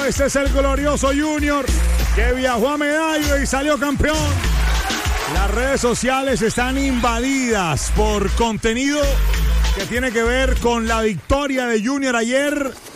Este es el glorioso Junior que viajó a Medallo y salió campeón. Las redes sociales están invadidas por contenido que tiene que ver con la victoria de Junior ayer